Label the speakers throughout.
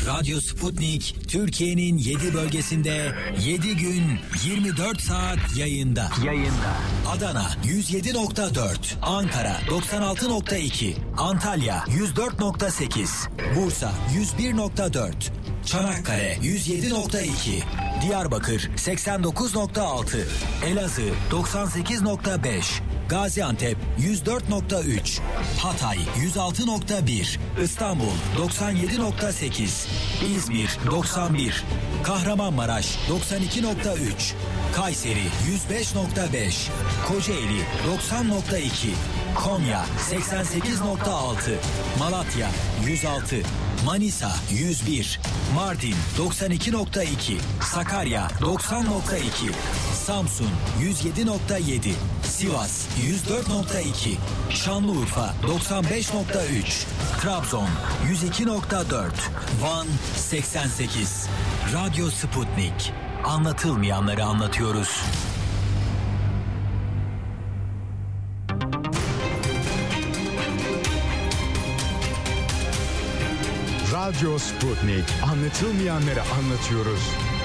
Speaker 1: Radyo Sputnik Türkiye'nin 7 bölgesinde 7 gün 24 saat yayında. Adana 107.4, Ankara 96.2, Antalya 104.8, Bursa 101.4, Çanakkale 107.2, Diyarbakır 89.6, Elazığ 98.5, Gaziantep 104.3, Hatay 106.1, İstanbul 97.8, İzmir 91, Kahramanmaraş 92.3, Kayseri 105.5, Kocaeli 90.2, Konya 88.6, Malatya 106, Manisa 101, Mardin 92.2, Sakarya 90.2, Samsun 107.7, Sivas 104.2, Şanlıurfa 95.3, Trabzon 102.4, Van 88. Radyo Sputnik. Anlatılmayanları anlatıyoruz.
Speaker 2: Radyo Sputnik. Anlatılmayanları anlatıyoruz.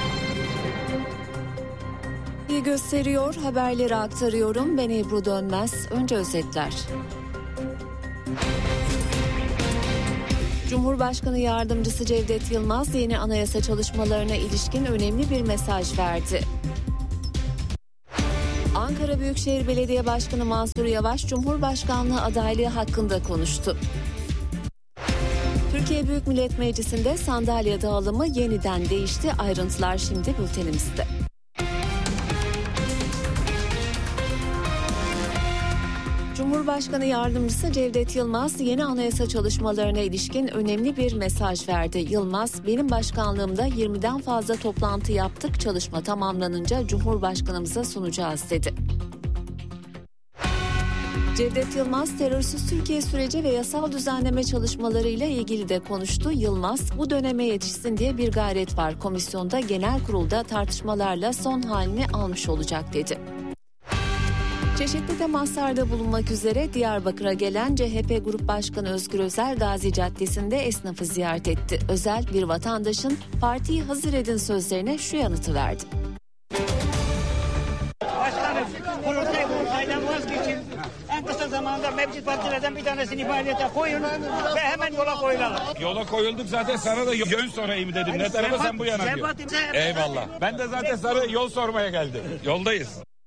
Speaker 3: İyi gösteriyor, haberleri aktarıyorum. Ben Ebru Dönmez. Önce özetler. Cumhurbaşkanı Yardımcısı Cevdet Yılmaz yeni anayasa çalışmalarına ilişkin önemli bir mesaj verdi. Ankara Büyükşehir Belediye Başkanı Mansur Yavaş, Cumhurbaşkanlığı adaylığı hakkında konuştu. Türkiye Büyük Millet Meclisi'nde sandalye dağılımı yeniden değişti. Ayrıntılar şimdi bültenimizde. Cumhurbaşkanı Yardımcısı Cevdet Yılmaz yeni anayasa çalışmalarına ilişkin önemli bir mesaj verdi. Yılmaz, benim başkanlığımda 20'den fazla toplantı yaptık, çalışma tamamlanınca Cumhurbaşkanımıza sunacağız dedi. Cevdet Yılmaz, terörsüz Türkiye süreci ve yasal düzenleme çalışmalarıyla ilgili de konuştu. Yılmaz, bu döneme yetişsin diye bir gayret var. Komisyonda, genel kurulda tartışmalarla son halini almış olacak dedi. Çeşitli temaslarda bulunmak üzere Diyarbakır'a gelen CHP Grup Başkanı Özgür Özel, Gazi Caddesi'nde esnafı ziyaret etti. Özel, bir vatandaşın partiyi hazır edin sözlerine şu yanıtı verdi.
Speaker 4: Başkanım, kurultaydan vazgeçin. En kısa zamanda mevcut partilerden bir tanesini faaliyete koyun ve hemen yola koyulalım.
Speaker 5: Yola koyulduk zaten, sana da yön sorayım dedim. Ne tarafa sen bu yana diyor. Eyvallah. Ben de zaten sana yol sormaya geldim. Yoldayız.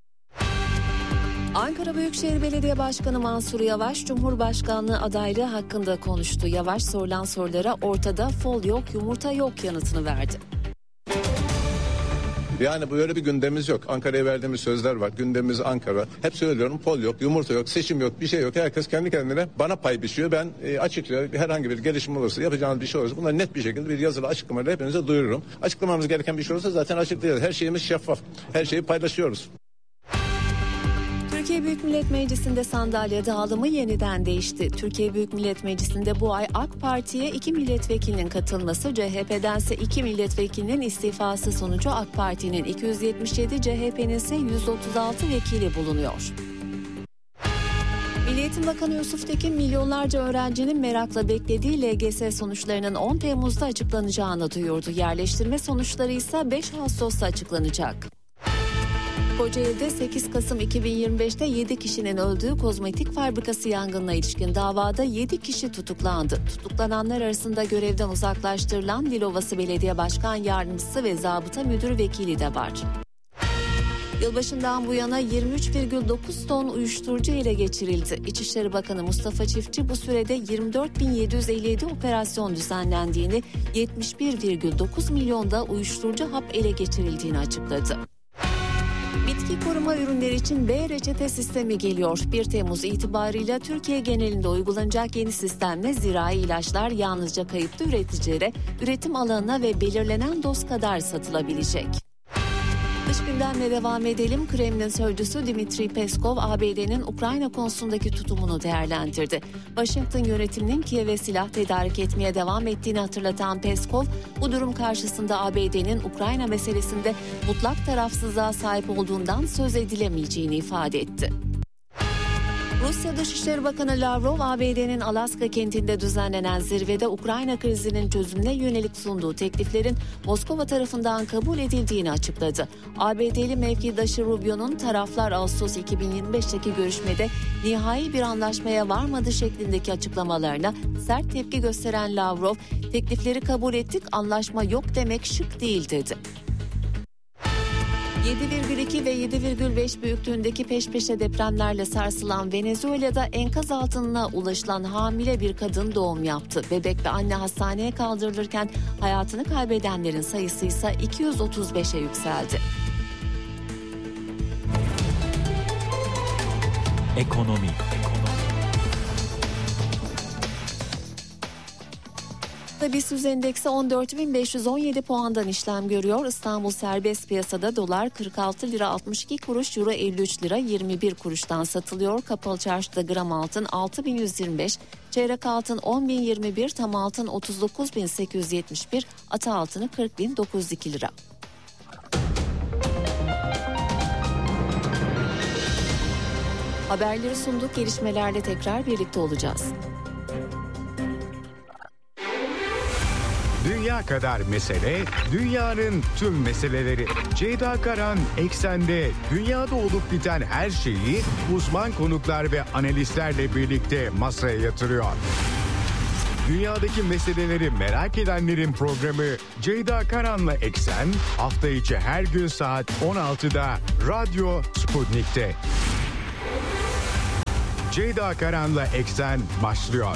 Speaker 3: Ankara Büyükşehir Belediye Başkanı Mansur Yavaş, Cumhurbaşkanlığı adaylığı hakkında konuştu. Yavaş, sorulan sorulara ortada fol yok, yumurta yok yanıtını verdi.
Speaker 6: Yani böyle bir gündemimiz yok. Ankara'ya verdiğimiz sözler var. Gündemimiz Ankara. Hep söylüyorum, pol yok, yumurta yok, seçim yok, bir şey yok. Herkes kendi kendine bana pay biçiyor. Ben açıkça herhangi bir gelişme olursa, yapacağımız bir şey olursa bunları net bir şekilde bir yazılı açıklamayla hepinize duyururum. Açıklamamız gereken bir şey olursa zaten açıklayacağız. Her şeyimiz şeffaf. Her şeyi paylaşıyoruz.
Speaker 3: Türkiye Büyük Millet Meclisi'nde sandalye dağılımı yeniden değişti. Türkiye Büyük Millet Meclisi'nde bu ay AK Parti'ye 2 milletvekilinin katılması, CHP'dense 2 milletvekilinin istifası sonucu AK Parti'nin 277, CHP'nin ise 136 vekili bulunuyor. Milli Eğitim Bakanı Yusuf Tekin, milyonlarca öğrencinin merakla beklediği LGS sonuçlarının 10 Temmuz'da açıklanacağını duyurdu. Yerleştirme sonuçları ise 5 Ağustos'ta açıklanacak. Kocaeli'de 8 Kasım 2025'te 7 kişinin öldüğü kozmetik fabrikası yangınına ilişkin davada 7 kişi tutuklandı. Tutuklananlar arasında görevden uzaklaştırılan Dilovası Belediye Başkan Yardımcısı ve Zabıta Müdür Vekili de var. Yılbaşından bu yana 23,9 ton uyuşturucu ele geçirildi. İçişleri Bakanı Mustafa Çiftçi bu sürede 24.757 operasyon düzenlendiğini, 71,9 milyonda uyuşturucu hap ele geçirildiğini açıkladı. Bitki koruma ürünleri için B reçete sistemi geliyor. 1 Temmuz itibarıyla Türkiye genelinde uygulanacak yeni sistemle zirai ilaçlar yalnızca kayıtlı üreticilere, üretim alanına ve belirlenen doz kadar satılabilecek. Dış gündemle devam edelim. Kremlin sözcüsü Dmitri Peskov, ABD'nin Ukrayna konusundaki tutumunu değerlendirdi. Washington yönetiminin Kiev'e silah tedarik etmeye devam ettiğini hatırlatan Peskov, bu durum karşısında ABD'nin Ukrayna meselesinde mutlak tarafsızlığa sahip olduğundan söz edilemeyeceğini ifade etti. Rusya Dışişleri Bakanı Lavrov, ABD'nin Alaska kentinde düzenlenen zirvede Ukrayna krizinin çözümüne yönelik sunduğu tekliflerin Moskova tarafından kabul edildiğini açıkladı. ABD'li mevkidaşı Rubio'nun taraflar Ağustos 2025'teki görüşmede nihai bir anlaşmaya varmadı şeklindeki açıklamalarına sert tepki gösteren Lavrov, teklifleri kabul ettik, anlaşma yok demek şık değil dedi. 7,2 ve 7,5 büyüklüğündeki peş peşe depremlerle sarsılan Venezuela'da enkaz altına ulaşılan hamile bir kadın doğum yaptı. Bebek ve anne hastaneye kaldırılırken hayatını kaybedenlerin sayısı ise 235'e yükseldi.
Speaker 1: Ekonomi.
Speaker 3: BIST endeksi 14.517 puandan işlem görüyor. İstanbul serbest piyasada dolar 46 lira 62 kuruş, euro 53 lira 21 kuruştan satılıyor. Kapalı çarşıda gram altın 6.125, çeyrek altın 10.021, tam altın 39.871, ata altını 40.902 lira. Haberleri sunduk, gelişmelerle tekrar birlikte olacağız.
Speaker 2: Dünya kadar mesele, dünyanın tüm meseleleri. Ceyda Karan Eksen'de dünyada olup biten her şeyi uzman konuklar ve analistlerle birlikte masaya yatırıyor. Dünyadaki meseleleri merak edenlerin programı Ceyda Karan'la Eksen hafta içi her gün saat 16'da Radyo Sputnik'te. Ceyda Karan'la Eksen başlıyor.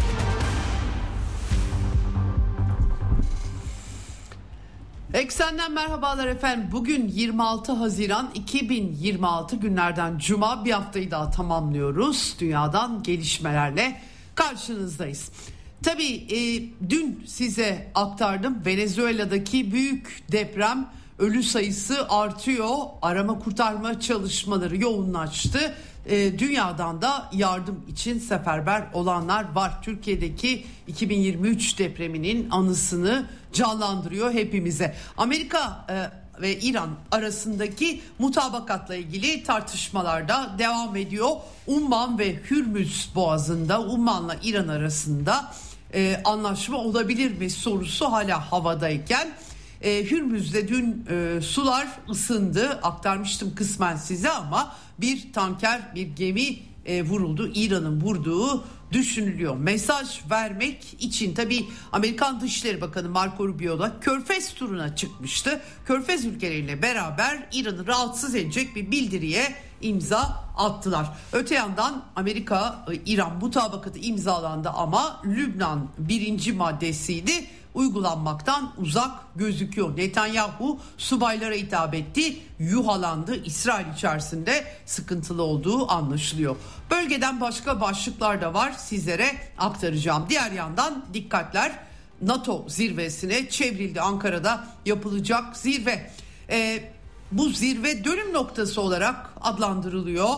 Speaker 7: Eksen'den merhabalar efendim. Bugün 26 Haziran 2026 günlerden Cuma, bir haftayı daha tamamlıyoruz. Dünyadan gelişmelerle karşınızdayız. Tabii dün size aktardım, Venezuela'daki büyük deprem, ölü sayısı artıyor. Arama kurtarma çalışmaları yoğunlaştı. Dünyadan da yardım için seferber olanlar var. Türkiye'deki 2023 depreminin anısını canlandırıyor hepimize. Amerika ve İran arasındaki mutabakatla ilgili tartışmalar da devam ediyor. Umman ve Hürmüz Boğazı'nda Umman'la İran arasında anlaşma olabilir mi sorusu hala havadayken, Hürmüz'de dün sular ısındı, aktarmıştım kısmen size, ama bir tanker, bir gemi vuruldu. İran'ın vurduğu düşünülüyor. Mesaj vermek için tabii Amerikan Dışişleri Bakanı Marco Rubio da Körfez turuna çıkmıştı. Körfez ülkeleriyle beraber İran'ı rahatsız edecek bir bildiriye imza attılar. Öte yandan Amerika-İran mutabakatı imzalandı ama Lübnan 1. maddesiydi, uygulanmaktan uzak gözüküyor. Netanyahu subaylara hitap etti, yuhalandı. İsrail içerisinde sıkıntılı olduğu anlaşılıyor. Bölgeden başka başlıklar da var, sizlere aktaracağım. Diğer yandan dikkatler NATO zirvesine çevrildi. Ankara'da yapılacak zirve. Bu zirve dönüm noktası olarak adlandırılıyor.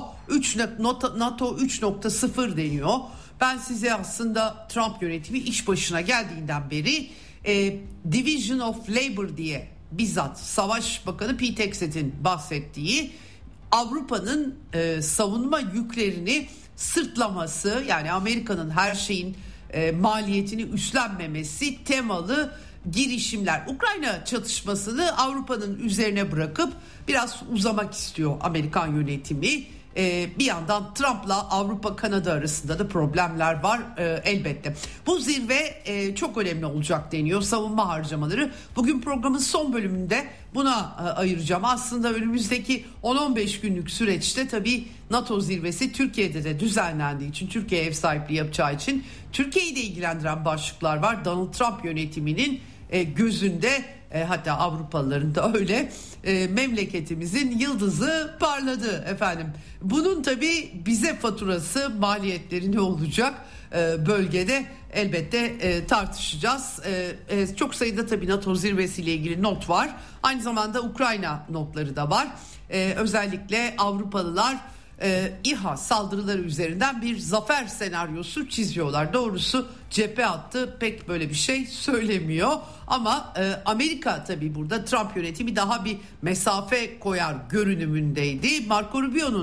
Speaker 7: NATO 3.0 deniyor. Ben size aslında Trump yönetimi iş başına geldiğinden beri Division of Labor diye, bizzat Savaş Bakanı Pete Hegseth'in bahsettiği, Avrupa'nın savunma yüklerini sırtlaması, yani Amerika'nın her şeyin maliyetini üstlenmemesi temalı girişimler. Ukrayna çatışmasını Avrupa'nın üzerine bırakıp biraz uzamak istiyor Amerikan yönetimi. Bir yandan Trump'la Avrupa-Kanada arasında da problemler var elbette. Bu zirve çok önemli olacak deniyor, savunma harcamaları. Bugün programın son bölümünde buna ayıracağım. Aslında önümüzdeki 10-15 günlük süreçte tabii NATO zirvesi Türkiye'de de düzenlendiği için, Türkiye ev sahipliği yapacağı için Türkiye'yi de ilgilendiren başlıklar var. Donald Trump yönetiminin gözünde, hatta Avrupalıların da öyle, memleketimizin yıldızı parladı efendim. Bunun tabii bize faturası, maliyetleri ne olacak bölgede elbette tartışacağız. Çok sayıda tabii NATO zirvesiyle ilgili not var. Aynı zamanda Ukrayna notları da var. Özellikle Avrupalılar İHA saldırıları üzerinden bir zafer senaryosu çiziyorlar. Doğrusu cephe hattı pek böyle bir şey söylemiyor. Ama Amerika tabii burada, Trump yönetimi daha bir mesafe koyar görünümündeydi. Marco Rubio'nun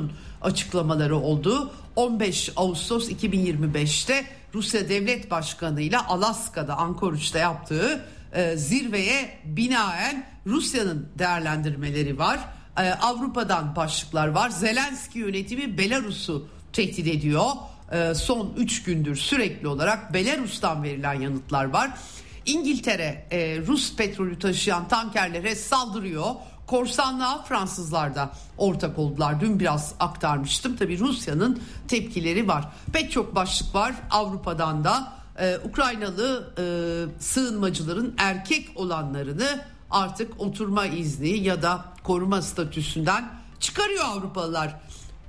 Speaker 7: açıklamaları oldu. 15 Ağustos 2025'te Rusya Devlet Başkanı ile Alaska'da Anchorage'da yaptığı zirveye binaen Rusya'nın değerlendirmeleri var. Avrupa'dan başlıklar var. Zelenski yönetimi Belarus'u tehdit ediyor. Son 3 gündür sürekli olarak Belarus'tan verilen yanıtlar var. İngiltere Rus petrolü taşıyan tankerlere saldırıyor. Korsanlığa Fransızlar da ortak oldular. Dün biraz aktarmıştım. Tabii Rusya'nın tepkileri var. Pek çok başlık var Avrupa'dan da. Ukraynalı sığınmacıların erkek olanlarını artık oturma izni ya da koruma statüsünden çıkarıyor Avrupalılar.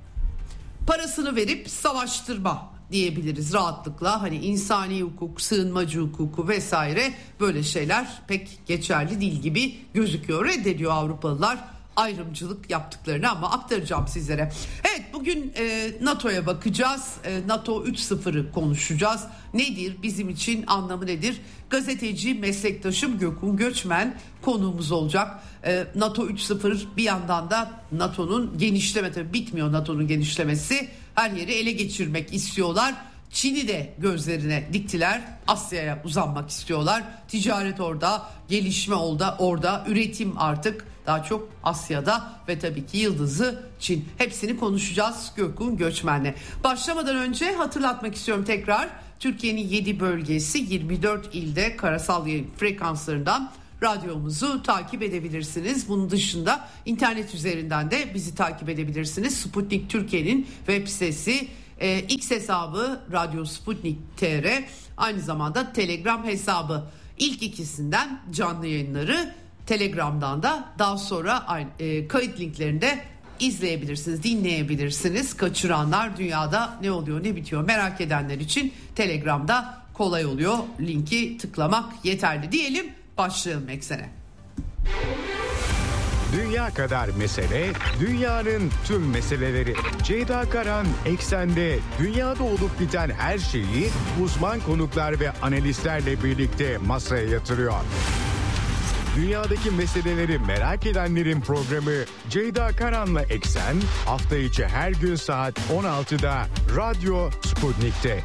Speaker 7: Parasını verip savaştırma diyebiliriz rahatlıkla. Hani insani hukuk, sığınmacı hukuku vesaire böyle şeyler pek geçerli değil gibi gözüküyor. Reddediyor Avrupalılar ayrımcılık yaptıklarını ama aktaracağım sizlere. Evet, bugün NATO'ya bakacağız. NATO 3.0'ı konuşacağız. Nedir? Bizim için anlamı nedir? Gazeteci meslektaşım Gökhan Göçmen konuğumuz olacak. NATO 3.0 bir yandan da NATO'nun genişleme, tabii bitmiyor NATO'nun genişlemesi. Her yeri ele geçirmek istiyorlar. Çin'i de gözlerine diktiler. Asya'ya uzanmak istiyorlar. Ticaret orada, gelişme orada, üretim artık daha çok Asya'da ve tabii ki yıldızı Çin. Hepsini konuşacağız Gökhan Göçmen'le. Başlamadan önce hatırlatmak istiyorum tekrar. Türkiye'nin 7 bölgesi 24 ilde karasal yayın frekanslarından radyomuzu takip edebilirsiniz. Bunun dışında internet üzerinden de bizi takip edebilirsiniz. Sputnik Türkiye'nin web sitesi, X hesabı Radyo Sputnik TR, aynı zamanda Telegram hesabı. İlk ikisinden canlı yayınları, Telegram'dan da daha sonra kayıt linklerinde izleyebilirsiniz, dinleyebilirsiniz. Kaçıranlar, dünyada ne oluyor ne bitiyor merak edenler için Telegram'da kolay oluyor. Linki tıklamak yeterli diyelim. Başlayalım eksene.
Speaker 2: Dünya kadar mesele, dünyanın tüm meseleleri. Ceyda Karan Eksen'de dünyada olup biten her şeyi uzman konuklar ve analistlerle birlikte masaya yatırıyor. Dünyadaki meseleleri merak edenlerin programı Ceyda Karan'la Eksen hafta içi her gün saat 16'da Radyo Sputnik'te.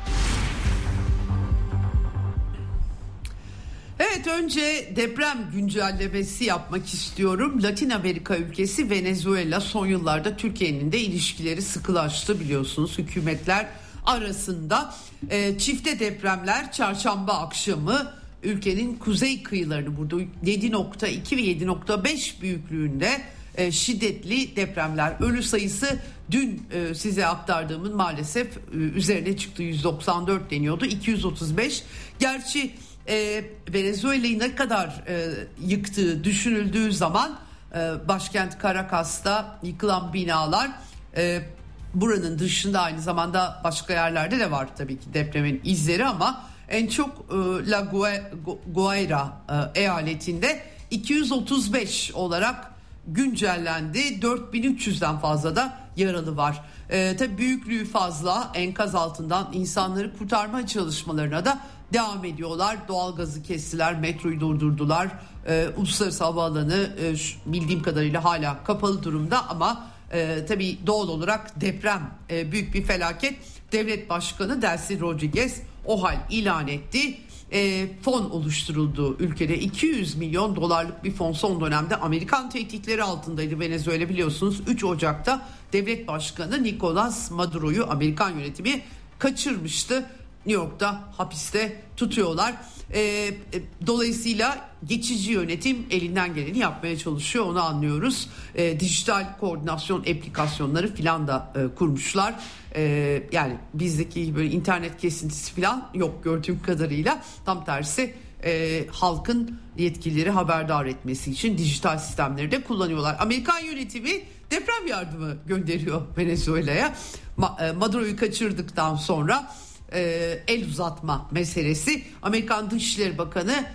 Speaker 7: Evet, önce deprem güncellemesi yapmak istiyorum. Latin Amerika ülkesi Venezuela son yıllarda Türkiye'nin de ilişkileri sıkılaştı biliyorsunuz hükümetler arasında. Çifte depremler çarşamba akşamı ülkenin kuzey kıyılarını, burada 7.2 ve 7.5 büyüklüğünde şiddetli depremler. Ölü sayısı dün size aktardığımın maalesef üzerine çıktı, 194 deniyordu, 235. Gerçi Venezuela'yı ne kadar yıktığı düşünüldüğü zaman başkent Caracas'ta yıkılan binalar, buranın dışında aynı zamanda başka yerlerde de var tabii ki depremin izleri, ama en çok La Guaira eyaletinde 235 olarak güncellendi. 4300'den fazla da yaralı var. Tabii büyüklüğü fazla, enkaz altından insanları kurtarma çalışmalarına da devam ediyorlar. Doğalgazı kestiler, metroyu durdurdular. Uluslararası havaalanı bildiğim kadarıyla hala kapalı durumda, ama tabii doğal olarak deprem büyük bir felaket. Devlet Başkanı Delcy Rodriguez o hal ilan etti. Fon oluşturuldu ülkede, 200 milyon dolarlık bir fon. Son dönemde Amerikan tehditleri altındaydı Venezuela, biliyorsunuz. 3 Ocak'ta devlet başkanı Nicolas Maduro'yu Amerikan yönetimi kaçırmıştı. New York'ta hapiste tutuyorlar. Dolayısıyla geçici yönetim elinden geleni yapmaya çalışıyor, onu anlıyoruz. Dijital koordinasyon aplikasyonları filan da kurmuşlar. Yani bizdeki böyle internet kesintisi filan yok gördüğüm kadarıyla. Tam tersi halkın yetkilileri haberdar etmesi için dijital sistemleri de kullanıyorlar. Amerikan yönetimi deprem yardımı gönderiyor Venezuela'ya. Maduro'yu kaçırdıktan sonra el uzatma meselesi. Amerikan Dışişleri Bakanı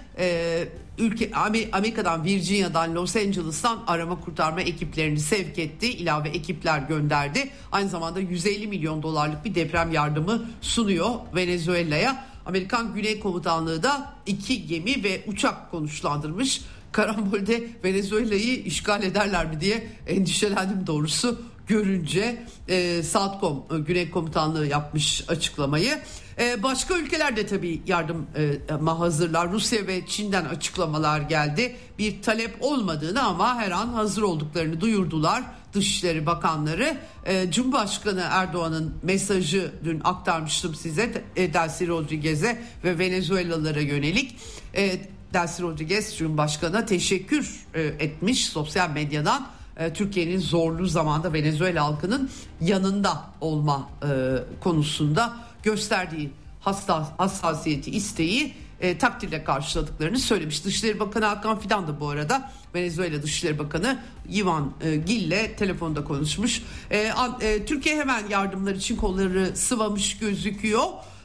Speaker 7: Amerika'dan, Virginia'dan, Los Angeles'tan arama kurtarma ekiplerini sevk etti. İlave ekipler gönderdi. Aynı zamanda 150 milyon dolarlık bir deprem yardımı sunuyor Venezuela'ya. Amerikan Güney Komutanlığı da 2 gemi ve uçak konuşlandırmış. Karambolde Venezuela'yı işgal ederler mi diye endişelendim doğrusu. görünce Southcom Güney Komutanlığı yapmış açıklamayı. Başka ülkeler de tabii yardıma hazırlar. Rusya ve Çin'den açıklamalar geldi. Bir talep olmadığını ama her an hazır olduklarını duyurdular Dışişleri Bakanları. Cumhurbaşkanı Erdoğan'ın mesajı dün aktarmıştım size Delcy Rodriguez'e ve Venezuelalılara yönelik. Delcy Rodriguez Cumhurbaşkanı'na teşekkür etmiş sosyal medyadan. Türkiye'nin zorlu zamanda Venezuela halkının yanında olma konusunda gösterdiği hassasiyeti, isteği takdirle karşıladıklarını söylemiş. Dışişleri Bakanı Hakan Fidan da bu arada Venezuela Dışişleri Bakanı Ivan Gil'le telefonda konuşmuş. Türkiye hemen yardımlar için kolları sıvamış gözüküyor.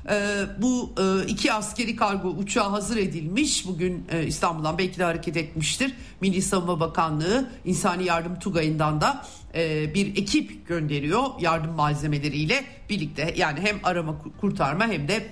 Speaker 7: Bu 2 askeri kargo uçağı hazır edilmiş. Bugün İstanbul'dan belki de hareket etmiştir. Milli Savunma Bakanlığı İnsani Yardım Tugayı'ndan da bir ekip gönderiyor yardım malzemeleriyle birlikte. Yani hem arama kurtarma hem de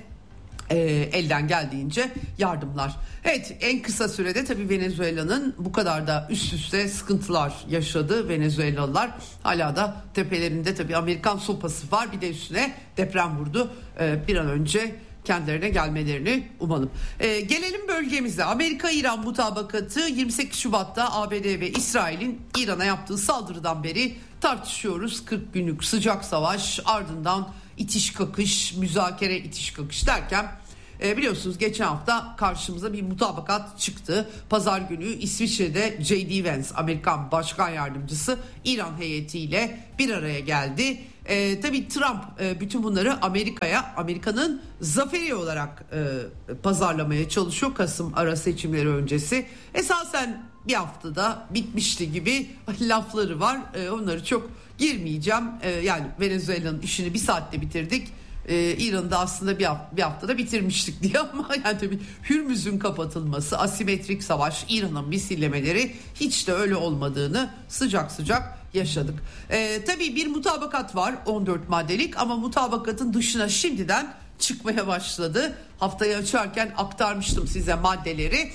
Speaker 7: elden geldiğince yardımlar. Evet, en kısa sürede tabii Venezuela'nın bu kadar da üst üste sıkıntılar yaşadı Venezuelalılar. Hala da tepelerinde tabii Amerikan sopası var, bir de üstüne deprem vurdu. Bir an önce kendilerine gelmelerini umalım. Gelelim bölgemize. Amerika-İran mutabakatı 28 Şubat'ta ABD ve İsrail'in İran'a yaptığı saldırıdan beri tartışıyoruz. 40 günlük sıcak savaş, ardından itiş kakış, müzakere itiş kakış derken biliyorsunuz geçen hafta karşımıza bir mutabakat çıktı. Pazar günü İsviçre'de J.D. Vance, Amerikan Başkan Yardımcısı, İran heyetiyle bir araya geldi. Tabii Trump bütün bunları Amerika'nın zaferi olarak pazarlamaya çalışıyor Kasım ara seçimleri öncesi. Esasen bir haftada bitmişti gibi lafları var. Onları çok girmeyeceğim. Yani Venezuela'nın işini bir saatte bitirdik. İran'da aslında bir haftada bitirmiştik diye ama yani tabii Hürmüz'ün kapatılması, asimetrik savaş, İran'ın misillemeleri hiç de öyle olmadığını sıcak sıcak yaşadık. Tabii bir mutabakat var 14 maddelik ama mutabakatın dışına şimdiden çıkmaya başladı. Haftayı açarken aktarmıştım size maddeleri.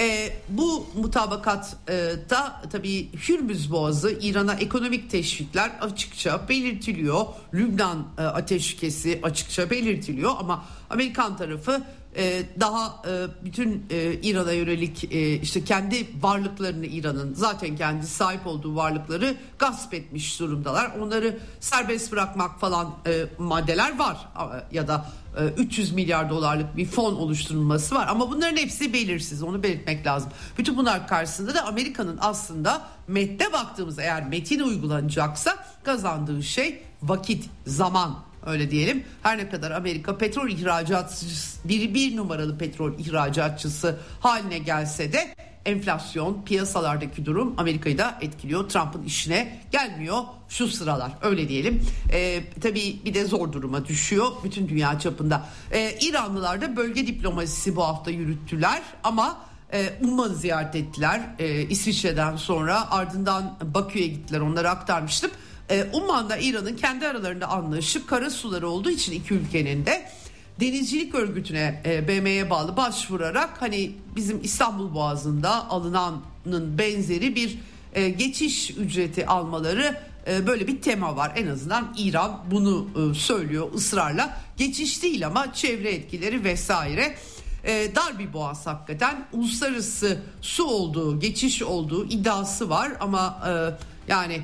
Speaker 7: Bu mutabakatta tabii Hürmüz Boğazı, İran'a ekonomik teşvikler açıkça belirtiliyor. Lübnan ateşkesi açıkça belirtiliyor ama Amerikan tarafı daha bütün İran'a yönelik işte kendi varlıklarını, İran'ın zaten kendi sahip olduğu varlıkları gasp etmiş durumdalar. Onları serbest bırakmak falan maddeler var ya da 300 milyar dolarlık bir fon oluşturulması var ama bunların hepsi belirsiz, onu belirtmek lazım. Bütün bunlar karşısında da Amerika'nın aslında metne baktığımızda eğer metin uygulanacaksa kazandığı şey vakit, zaman. Öyle diyelim. Her ne kadar Amerika petrol ihracatçısı, bir numaralı petrol ihracatçısı haline gelse de enflasyon, piyasalardaki durum Amerika'yı da etkiliyor. Trump'ın işine gelmiyor şu sıralar, öyle diyelim. Tabii bir de zor duruma düşüyor bütün dünya çapında. İranlılar da bölge diplomasisi bu hafta yürüttüler ama Umman'ı ziyaret ettiler. İsviçre'den sonra ardından Bakü'ye gittiler, onları aktarmıştım. Umman'da İran'ın kendi aralarında anlaşıp kara suları olduğu için iki ülkenin de denizcilik örgütüne BM'ye bağlı başvurarak hani bizim İstanbul Boğazı'nda alınanın benzeri bir geçiş ücreti almaları, böyle bir tema var. En azından İran bunu söylüyor ısrarla. Geçiş değil ama çevre etkileri vesaire. Dar bir boğaz hakikaten, uluslararası su olduğu, geçiş olduğu iddiası var ama yani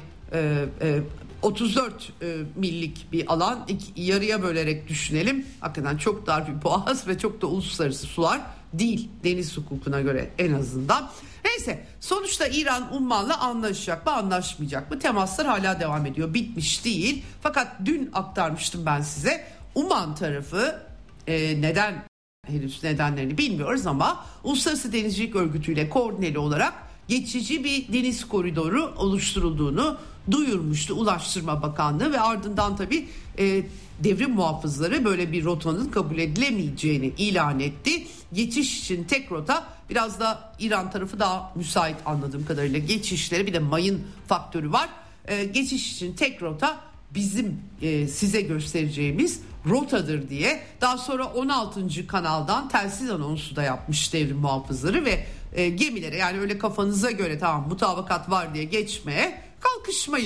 Speaker 7: 34 millik bir alan, yarıya bölerek düşünelim. Hakikaten çok dar bir boğaz ve çok da uluslararası sular değil deniz hukukuna göre en azından. Neyse, sonuçta İran Umman'la anlaşacak mı, anlaşmayacak mı? Temaslar hala devam ediyor, bitmiş değil. Fakat dün aktarmıştım ben size, Umman tarafı neden, henüz nedenlerini bilmiyoruz ama Uluslararası Denizcilik Örgütü ile koordineli olarak geçici bir deniz koridoru oluşturulduğunu duyurmuştu Ulaştırma Bakanlığı ve ardından tabii devrim muhafızları böyle bir rotanın kabul edilemeyeceğini ilan etti. Geçiş için tek rota, biraz da İran tarafı daha müsait anladığım kadarıyla geçişlere, bir de mayın faktörü var. Geçiş için tek rota bizim size göstereceğimiz rotadır diye daha sonra 16. kanaldan telsiz anonsu da yapmış devrim muhafızları ve gemilere, yani öyle kafanıza göre tamam mutabakat var diye geçmeye kalkışmayın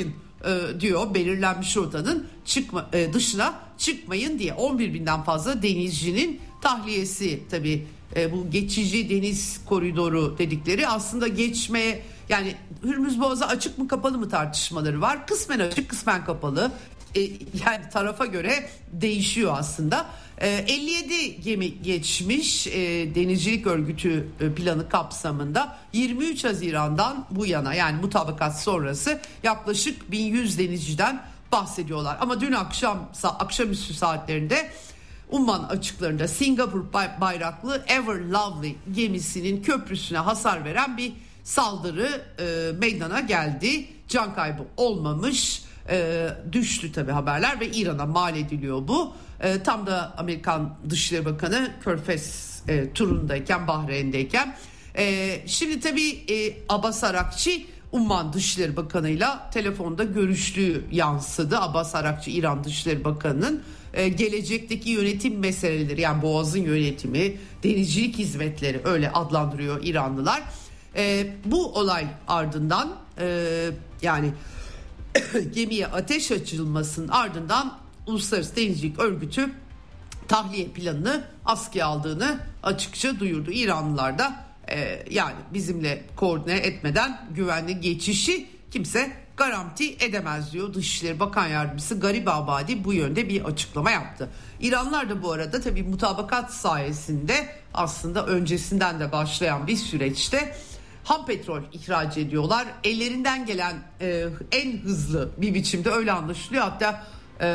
Speaker 7: diyor belirlenmiş rotanın dışına çıkmayın diye. 11.000'den fazla denizcinin tahliyesi tabii. Bu geçici deniz koridoru dedikleri aslında geçmeye, yani Hürmüz Boğazı açık mı kapalı mı tartışmaları var. Kısmen açık, kısmen kapalı. Yani tarafa göre değişiyor aslında. 57 gemi geçmiş Denizcilik Örgütü planı kapsamında 23 Haziran'dan bu yana, yani mutabakat sonrası yaklaşık 1100 denizciden bahsediyorlar. Ama dün akşamüstü saatlerinde Umman açıklarında Singapur bayraklı Ever Lovely gemisinin köprüsüne hasar veren bir saldırı meydana geldi. Can kaybı olmamış. Düştü tabii haberler ve İran'a mal ediliyor bu. Tam da Amerikan Dışişleri Bakanı Körfez turundayken, Bahreyn'deyken. Şimdi tabii Abbas Arakçı Umman Dışişleri Bakanı'yla telefonda görüştüğü yansıdı. Abbas Arakçı İran Dışişleri Bakanı'nın gelecekteki yönetim meseleleri, yani Boğaz'ın yönetimi, denizcilik hizmetleri, öyle adlandırıyor İranlılar. Bu olay ardından yani gemiye ateş açılmasının ardından Uluslararası Denizcilik Örgütü tahliye planını askıya aldığını açıkça duyurdu. İranlılar da yani bizimle koordine etmeden güvenli geçişi kimse garanti edemez diyor. Dışişleri Bakan Yardımcısı Garibabadi bu yönde bir açıklama yaptı. İranlılar da bu arada tabii mutabakat sayesinde aslında öncesinden de başlayan bir süreçte ham petrol ihraç ediyorlar. Ellerinden gelen en hızlı bir biçimde öyle anlaşılıyor. Hatta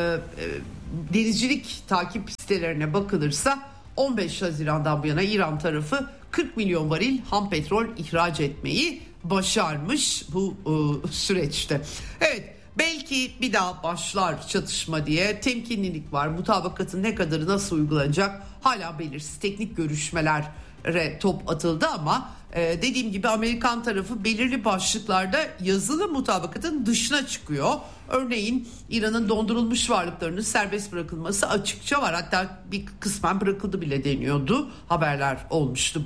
Speaker 7: denizcilik takip sitelerine bakılırsa 15 Haziran'dan bu yana İran tarafı 40 milyon varil ham petrol ihraç etmeyi başarmış bu süreçte. Evet, belki bir daha başlar çatışma diye temkinlilik var. Mutabakatın ne kadarı nasıl uygulanacak hala belirsiz. Teknik görüşmelere top atıldı ama dediğim gibi Amerikan tarafı belirli başlıklarda yazılı mutabakatın dışına çıkıyor. Örneğin İran'ın dondurulmuş varlıklarının serbest bırakılması açıkça var. Hatta bir kısmen bırakıldı bile deniyordu. Haberler olmuştu,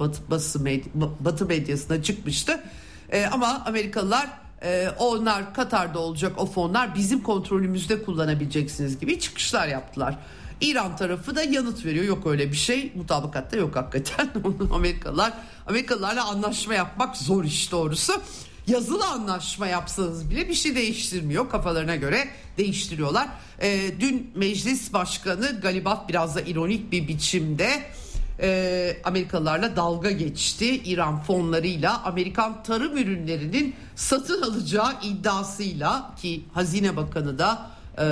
Speaker 7: Batı medyasına çıkmıştı. Ama Amerikalılar onlar Katar'da olacak o fonlar bizim kontrolümüzde kullanabileceksiniz gibi çıkışlar yaptılar. İran tarafı da yanıt veriyor. Yok öyle bir şey. Mutabakatta yok hakikaten. Amerikalılarla anlaşma yapmak zor iş doğrusu. Yazılı anlaşma yapsanız bile bir şey değiştirmiyor. Kafalarına göre değiştiriyorlar. Dün Meclis Başkanı Galibaf biraz da ironik bir biçimde Amerikalılarla dalga geçti. İran fonlarıyla Amerikan tarım ürünlerinin satın alacağı iddiasıyla, ki Hazine Bakanı da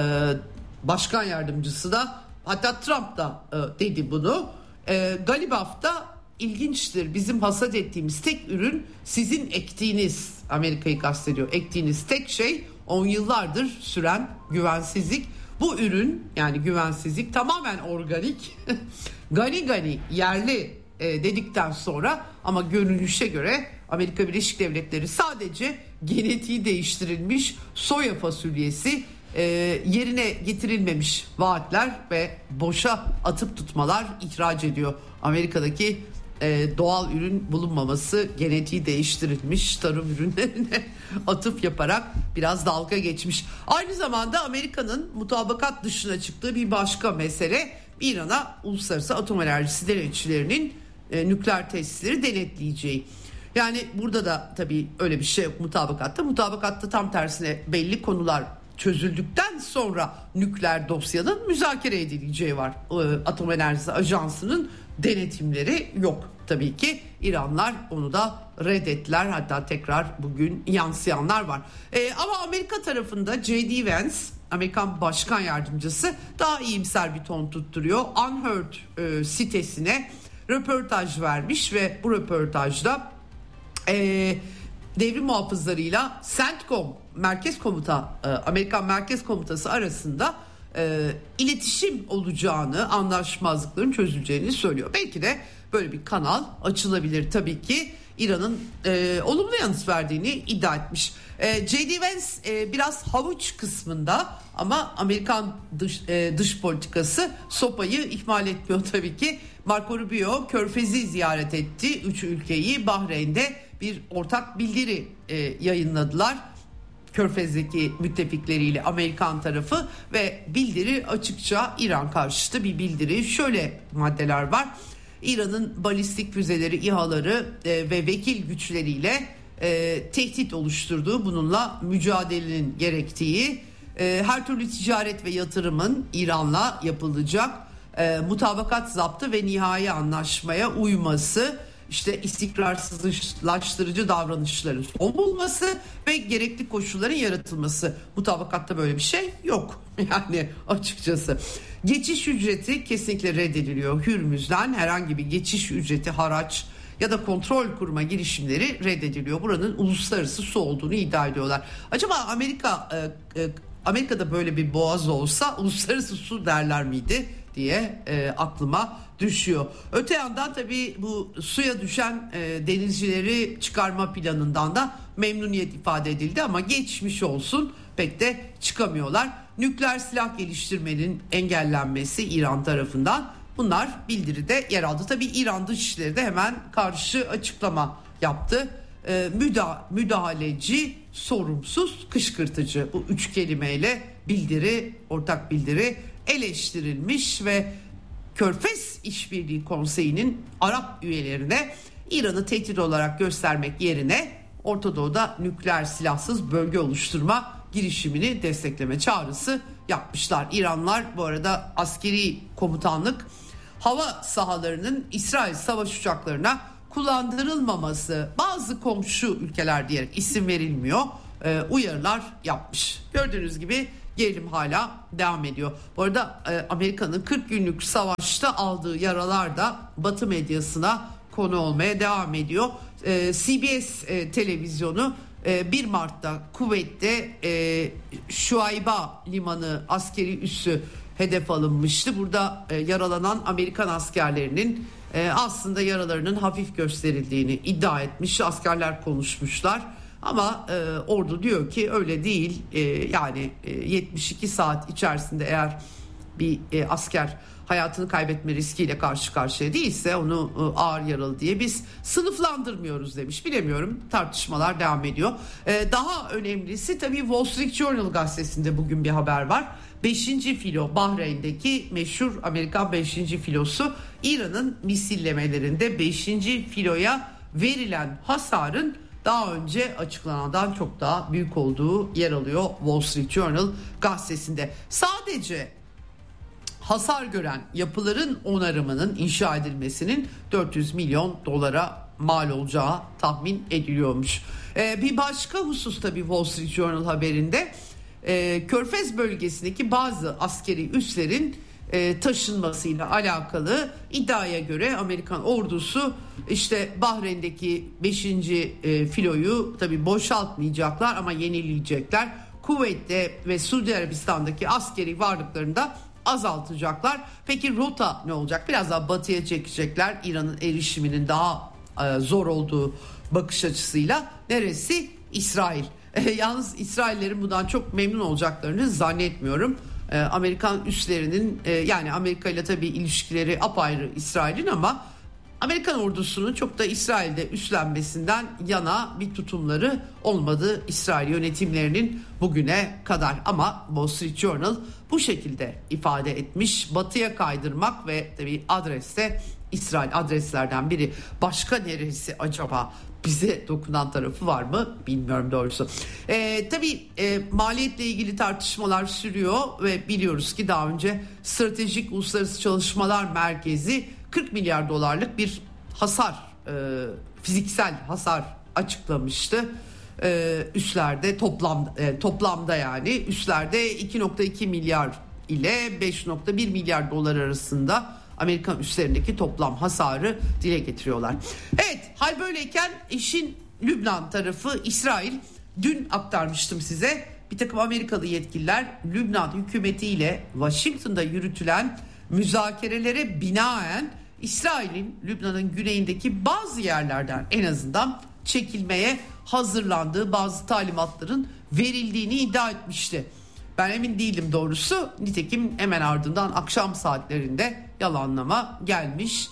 Speaker 7: Başkan Yardımcısı da, hatta Trump da dedi bunu. Galibaf da ilginçtir. Bizim hasat ettiğimiz tek ürün sizin ektiğiniz, Amerika'yı kastediyor, ektiğiniz tek şey 10 yıllardır süren güvensizlik. Bu ürün, yani güvensizlik, tamamen organik, gani yerli dedikten sonra ama görünüşe göre Amerika Birleşik Devletleri sadece genetiği değiştirilmiş soya fasulyesi, yerine getirilmemiş vaatler ve boşa atıp tutmalar ihraç ediyor. Amerika'daki doğal ürün bulunmaması, genetiği değiştirilmiş tarım ürünlerine atıf yaparak biraz dalga geçmiş. Aynı zamanda Amerika'nın mutabakat dışına çıktığı bir başka mesele, İran'a Uluslararası Atom Enerjisi Denetçilerinin nükleer tesisleri denetleyeceği. Yani burada da tabii öyle bir şey yok mutabakatta. Mutabakatta tam tersine belli konular çözüldükten sonra nükleer dosyanın müzakere edileceği var. Atom Enerjisi Ajansı'nın denetimleri yok tabii ki. İranlılar onu da reddettiler. Hatta tekrar bugün yansıyanlar var. Ama Amerika tarafında J.D. Vance, Amerikan Başkan Yardımcısı, daha iyimser bir ton tutturuyor. Unheard sitesine röportaj vermiş ve bu röportajda devrim muhafızlarıyla CENTCOM Merkez Komuta, Amerikan Merkez Komutası arasında iletişim olacağını, anlaşmazlıkların çözüleceğini söylüyor. Belki de böyle bir kanal açılabilir. Tabii ki İran'ın olumlu yanıt verdiğini iddia etmiş. J.D. Vance biraz havuç kısmında ama Amerikan dış politikası sopayı ihmal etmiyor tabii ki. Marco Rubio Körfez'i ziyaret etti. 3 ülkeyi Bahreyn'de bir ortak bildiri yayınladılar. Körfez'deki müttefikleriyle Amerikan tarafı ve bildiri açıkça İran karşıtı bir bildiri. Şöyle maddeler var. İran'ın balistik füzeleri, İHA'ları ve vekil güçleriyle tehdit oluşturduğu, bununla mücadelenin gerektiği, her türlü ticaret ve yatırımın İran'la yapılacak, mutabakat zaptı ve nihai anlaşmaya uyması, işte istikrarsızlaştırıcı davranışların son bulması ve gerekli koşulların yaratılması. Mutabakatta böyle bir şey yok yani açıkçası. Geçiş ücreti kesinlikle reddediliyor. Hürmüz'den herhangi bir geçiş ücreti, haraç ya da kontrol kurma girişimleri reddediliyor. Buranın uluslararası su olduğunu iddia ediyorlar. Acaba Amerika'da böyle bir boğaz olsa uluslararası su derler miydi diye aklıma düşüyor. Öte yandan tabii bu suya düşen denizcileri çıkarma planından da memnuniyet ifade edildi ama geçmiş olsun, pek de çıkamıyorlar. Nükleer silah geliştirmenin engellenmesi İran tarafından, bunlar bildiride yer aldı. Tabii İran Dışişleri de hemen karşı açıklama yaptı. Müdahaleci, sorumsuz, kışkırtıcı, bu 3 kelimeyle ortak bildiri eleştirilmiş ve Körfez İşbirliği Konseyi'nin Arap üyelerine İran'ı tehdit olarak göstermek yerine Orta Doğu'da nükleer silahsız bölge oluşturma girişimini destekleme çağrısı yapmışlar. İranlılar bu arada askeri komutanlık hava sahalarının İsrail savaş uçaklarına kullandırılmaması, bazı komşu ülkeler diyerek isim verilmiyor, uyarılar yapmış. Gördüğünüz gibi gerilim hala devam ediyor. Bu arada Amerika'nın 40 günlük savaşta aldığı yaralar da Batı medyasına konu olmaya devam ediyor. CBS televizyonu 1 Mart'ta Kuveyt'te Şuayba limanı askeri üssü hedef alınmıştı. Burada yaralanan Amerikan askerlerinin aslında yaralarının hafif gösterildiğini iddia etmiş. Askerler konuşmuşlar. Ama ordu diyor ki öyle değil, yani 72 saat içerisinde eğer bir asker hayatını kaybetme riskiyle karşı karşıya değilse onu ağır yaralı diye biz sınıflandırmıyoruz demiş. Bilemiyorum, tartışmalar devam ediyor. Daha önemlisi tabii Wall Street Journal gazetesinde bugün bir haber var. 5. filo, Bahreyn'deki meşhur Amerikan 5. filosu, İran'ın misillemelerinde 5. filoya verilen hasarın daha önce açıklanandan çok daha büyük olduğu yer alıyor Wall Street Journal gazetesinde. Sadece hasar gören yapıların onarımının, inşa edilmesinin 400 milyon dolara mal olacağı tahmin ediliyormuş. Bir başka husus tabii Wall Street Journal haberinde, Körfez bölgesindeki bazı askeri üslerin taşınmasıyla alakalı iddiaya göre Amerikan ordusu işte Bahreyn'deki 5. filoyu tabii boşaltmayacaklar ama yenileyecekler. Kuveyt'te ve Suudi Arabistan'daki askeri varlıklarını da azaltacaklar. Peki rota ne olacak? Biraz daha batıya çekecekler. İran'ın erişiminin daha zor olduğu bakış açısıyla. Neresi? İsrail. Yalnız İsraillerin bundan çok memnun olacaklarını zannetmiyorum. Amerikan üslerinin yani Amerika ile tabii ilişkileri apayrı İsrail'in ama Amerikan ordusunun çok da İsrail'de üstlenmesinden yana bir tutumları olmadı İsrail yönetimlerinin bugüne kadar. Ama Wall Street Journal bu şekilde ifade etmiş. Batıya kaydırmak ve tabii adreste İsrail adreslerden biri. Başka neresi acaba? Bize dokunan tarafı var mı bilmiyorum doğrusu. Tabii maliyetle ilgili tartışmalar sürüyor ve biliyoruz ki daha önce Stratejik Uluslararası Çalışmalar Merkezi 40 milyar dolarlık bir hasar, fiziksel hasar açıklamıştı. Üslerde toplamda yani üslerde 2.2 milyar ile 5.1 milyar dolar arasında Amerikan üslerindeki toplam hasarı dile getiriyorlar. Evet, hal böyleyken işin Lübnan tarafı İsrail, dün aktarmıştım size, bir takım Amerikalı yetkililer Lübnan hükümetiyle Washington'da yürütülen müzakerelere binaen İsrail'in Lübnan'ın güneyindeki bazı yerlerden en azından çekilmeye hazırlandığı, bazı talimatların verildiğini iddia etmişti. Ben emin değilim doğrusu. Nitekim hemen ardından akşam saatlerinde yalanlama gelmiş.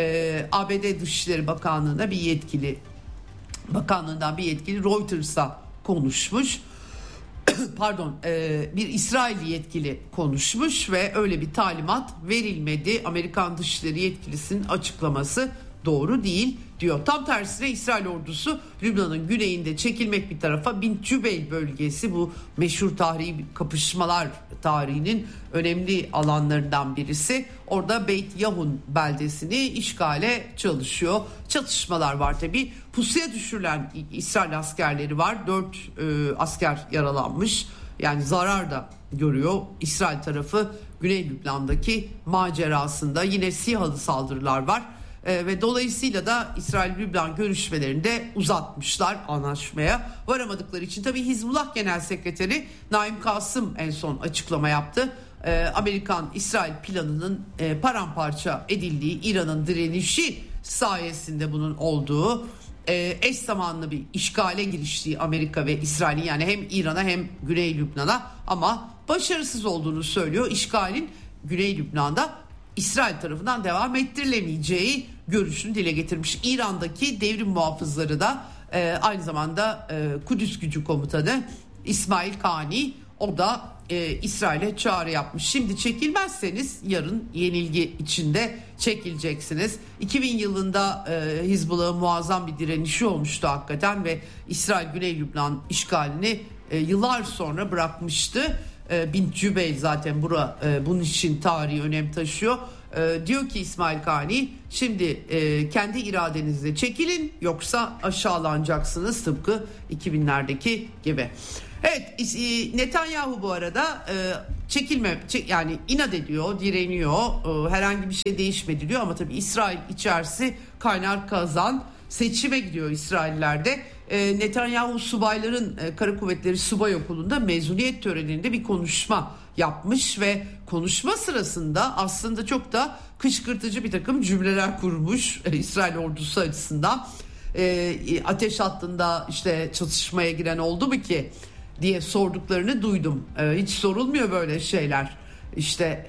Speaker 7: ABD Dışişleri Bakanlığı'ndan bir yetkili Reuters'a konuşmuş. bir İsrailli yetkili konuşmuş ve öyle bir talimat verilmedi. Amerikan Dışişleri yetkilisinin açıklaması doğru değil diyor. Tam tersine İsrail ordusu Lübnan'ın güneyinde çekilmek bir tarafa, Bint Cübeyl bölgesi, bu meşhur tarihi kapışmalar tarihinin önemli alanlarından birisi. Orada Beit Yahun beldesini işgale çalışıyor. Çatışmalar var tabii. Pusuya düşürülen İsrail askerleri var. 4 asker yaralanmış. Yani zarar da görüyor İsrail tarafı Güney Lübnan'daki macerasında. Yine SİHA'lı saldırılar var. Ve dolayısıyla da İsrail-Lübnan görüşmelerini de uzatmışlar, anlaşmaya varamadıkları için. Tabii Hizbullah Genel Sekreteri Naim Kasım en son açıklama yaptı. Amerikan-İsrail planının paramparça edildiği, İran'ın direnişi sayesinde bunun olduğu, eş zamanlı bir işgale giriştiği Amerika ve İsrail'in, yani hem İran'a hem Güney Lübnan'a, ama başarısız olduğunu söylüyor. İşgalin Güney Lübnan'da İsrail tarafından devam ettirilemeyeceği görüşünü dile getirmiş. İran'daki devrim muhafızları da aynı zamanda Kudüs Gücü Komutanı İsmail Kani, o da İsrail'e çağrı yapmış. Şimdi çekilmezseniz yarın yenilgi içinde çekileceksiniz. 2000 yılında Hizbullah'ın muazzam bir direnişi olmuştu hakikaten ve İsrail Güney Lübnan işgalini yıllar sonra bırakmıştı. Bint Cübeyl zaten bunun için tarihi önem taşıyor. Diyor ki İsmail Kani, şimdi kendi iradenizle çekilin, yoksa aşağılanacaksınız tıpkı 2000'lerdeki gibi. Evet, Netanyahu bu arada yani inat ediyor, direniyor, herhangi bir şey değişmedi diyor, ama tabii İsrail içerisi kaynar kazan, seçime gidiyor İsraillerde. Netanyahu subayların Kara Kuvvetleri Subay Okulu'nda mezuniyet töreninde bir konuşma yapmış ve konuşma sırasında aslında çok da kışkırtıcı bir takım cümleler kurmuş İsrail ordusu açısından. Ateş hattında işte çatışmaya giren oldu mu ki diye sorduklarını duydum. Hiç sorulmuyor böyle şeyler. İşte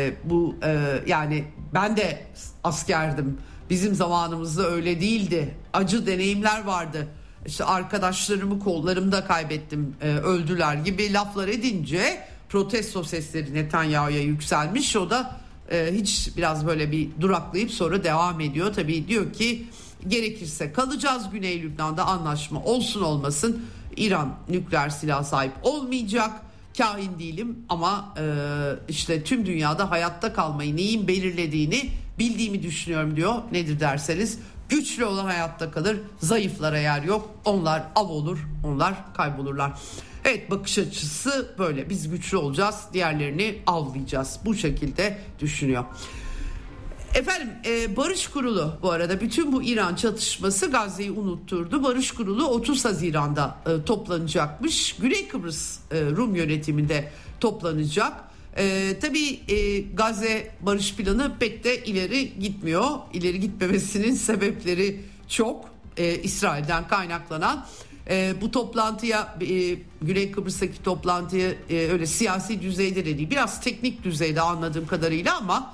Speaker 7: yani ben de askerdim. Bizim zamanımızda öyle değildi. Acı deneyimler vardı. İşte arkadaşlarımı kollarımda kaybettim, öldüler gibi laflar edince protesto sesleri Netanyahu'ya yükselmiş. O da hiç biraz böyle bir duraklayıp sonra devam ediyor. Tabii diyor ki gerekirse kalacağız Güney Lübnan'da, anlaşma olsun olmasın İran nükleer silah sahip olmayacak. Kahin değilim ama işte tüm dünyada hayatta kalmayı neyin belirlediğini bildiğimi düşünüyorum diyor. Nedir derseniz, güçlü olan hayatta kalır, zayıflara yer yok. Onlar av olur, onlar kaybolurlar. Evet, bakış açısı böyle. Biz güçlü olacağız, diğerlerini avlayacağız. Bu şekilde düşünüyor. Efendim, Barış Kurulu bu arada bütün bu İran çatışması Gazze'yi unutturdu. Barış Kurulu 30 Haziran'da toplanacakmış. Güney Kıbrıs Rum yönetiminde toplanacak. Tabii Gazze barış planı pek de ileri gitmiyor. İleri gitmemesinin sebepleri çok. İsrail'den kaynaklanan. Bu toplantıya, Güney Kıbrıs'taki toplantıya öyle siyasi düzeyde de değil, biraz teknik düzeyde anladığım kadarıyla, ama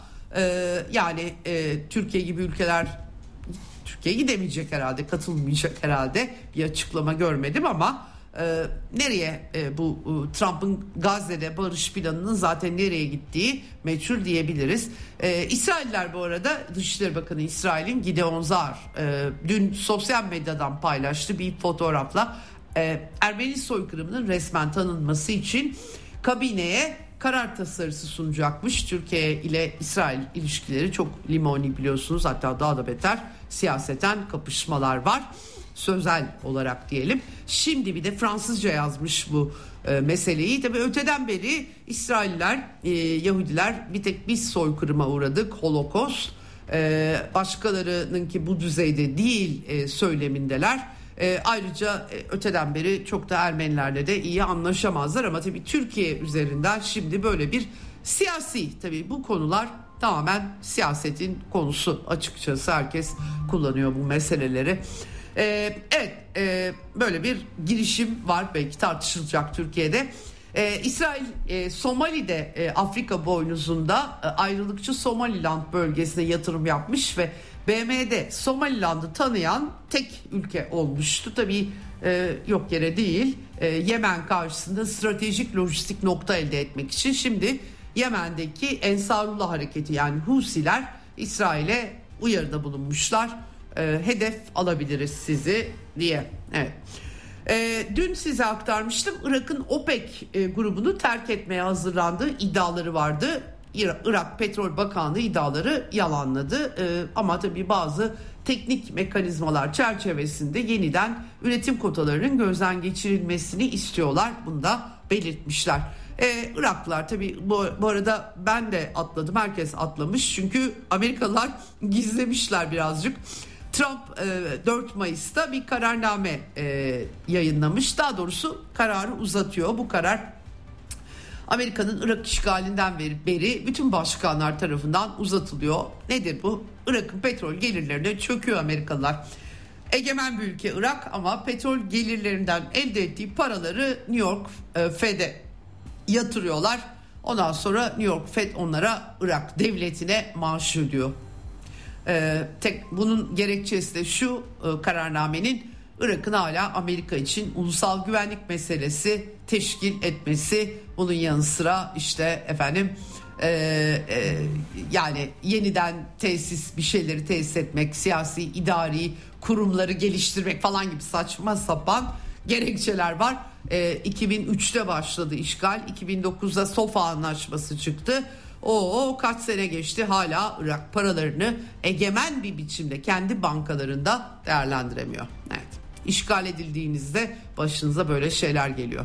Speaker 7: yani Türkiye gibi ülkeler, Türkiye gidemeyecek herhalde, katılmayacak herhalde, bir açıklama görmedim ama nereye bu Trump'ın Gazze'de barış planının zaten nereye gittiği meçhul diyebiliriz. İsrailler bu arada, Dışişleri Bakanı İsrail'in Gideon Saar dün sosyal medyadan paylaştı bir fotoğrafla Ermeni soykırımının resmen tanınması için kabineye karar tasarısı sunacakmış. Türkiye ile İsrail ilişkileri çok limoni biliyorsunuz, hatta daha da beter, siyaseten kapışmalar var. Sözel olarak diyelim. Şimdi bir de Fransızca yazmış bu meseleyi. Tabii öteden beri İsrailler, Yahudiler bir tek biz soykırıma uğradık, Holocaust. Başkalarınınki bu düzeyde değil söylemindeler. Ayrıca öteden beri çok da Ermenilerle de iyi anlaşamazlar, ama tabii Türkiye üzerinden şimdi böyle bir siyasi, tabii bu konular tamamen siyasetin konusu, açıkçası herkes kullanıyor bu meseleleri. Evet, böyle bir girişim var, belki tartışılacak Türkiye'de. İsrail Somali'de Afrika boynuzunda ayrılıkçı Somaliland bölgesine yatırım yapmış ve BM'de Somaliland'ı tanıyan tek ülke olmuştu. Tabii yok yere değil, Yemen karşısında stratejik lojistik nokta elde etmek için şimdi Yemen'deki Ensarullah hareketi yani Husiler İsrail'e uyarıda bulunmuşlar. Hedef alabiliriz sizi diye. Evet. Dün size aktarmıştım, Irak'ın OPEC grubunu terk etmeye hazırlandığı iddiaları vardı. Irak Petrol Bakanlığı iddiaları yalanladı. Ama tabii bazı teknik mekanizmalar çerçevesinde yeniden üretim kotalarının gözden geçirilmesini istiyorlar. Bunu da belirtmişler. Iraklılar tabii bu arada ben de atladım, herkes atlamış çünkü Amerikalılar gizlemişler birazcık. Trump 4 Mayıs'ta bir kararname yayınlamış, daha doğrusu kararı uzatıyor. Bu karar Amerika'nın Irak işgalinden beri bütün başkanlar tarafından uzatılıyor. Nedir bu? Irak'ın petrol gelirlerine çöküyor Amerikalılar. Egemen bir ülke Irak ama petrol gelirlerinden elde ettiği paraları New York Fed'e yatırıyorlar. Ondan sonra New York Fed onlara Irak devletine maaş ödüyor. Bunun gerekçesi de şu, kararnamenin Irak'ın hala Amerika için ulusal güvenlik meselesi teşkil etmesi, bunun yanı sıra işte efendim yani yeniden bir şeyleri tesis etmek, siyasi idari kurumları geliştirmek falan gibi saçma sapan gerekçeler var. 2003'te başladı işgal, 2009'da SOFA anlaşması çıktı. Kaç sene geçti, hala Irak paralarını egemen bir biçimde kendi bankalarında değerlendiremiyor. Evet. İşgal edildiğinizde başınıza böyle şeyler geliyor.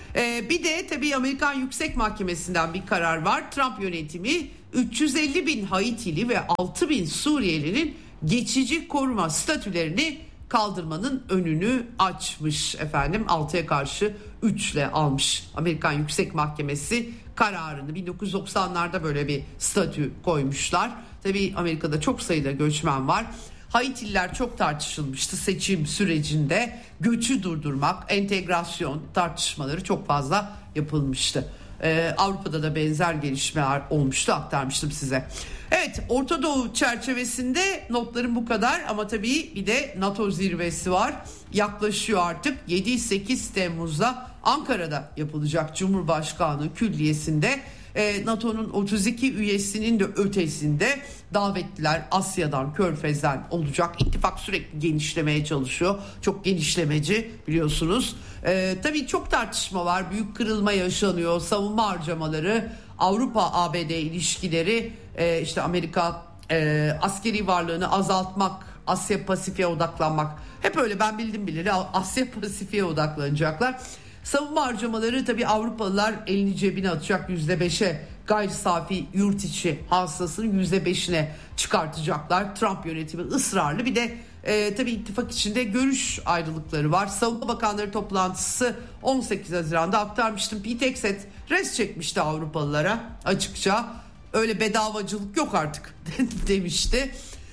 Speaker 7: Bir de tabii Amerikan Yüksek Mahkemesi'nden bir karar var. Trump yönetimi 350 bin Haitili ve 6 bin Suriyelinin geçici koruma statülerini kaldırmanın önünü açmış efendim. 6'ya karşı 3 ile almış Amerikan Yüksek Mahkemesi kararını. 1990'larda böyle bir statü koymuşlar. Tabii Amerika'da çok sayıda göçmen var. Haitililer çok tartışılmıştı seçim sürecinde. Göçü durdurmak, entegrasyon tartışmaları çok fazla yapılmıştı. Avrupa'da da benzer gelişmeler olmuştu, aktarmıştım size. Evet, Orta Doğu çerçevesinde notlarım bu kadar ama tabii bir de NATO zirvesi var. Yaklaşıyor artık. 7-8 Temmuz'da Ankara'da yapılacak Cumhurbaşkanlığı Külliyesi'nde. NATO'nun 32 üyesinin de ötesinde davetliler Asya'dan, Körfez'den olacak. İttifak sürekli genişlemeye çalışıyor. Çok genişlemeci biliyorsunuz. Tabii çok tartışma var. Büyük kırılma yaşanıyor. Savunma harcamaları, Avrupa-ABD ilişkileri, işte Amerika askeri varlığını azaltmak, Asya Pasifik'e odaklanmak. Hep öyle, ben bildim bileli Asya Pasifik'e odaklanacaklar. Savunma harcamaları tabii Avrupalılar elini cebine atacak, %5'e gayri safi yurt içi hasılasının %5'ine çıkartacaklar. Trump yönetimi ısrarlı. Bir de tabii ittifak içinde görüş ayrılıkları var. Savunma Bakanları toplantısı 18 Haziran'da aktarmıştım. Pete Hegseth res çekmişti Avrupalılara açıkça. Öyle bedavacılık yok artık demişti.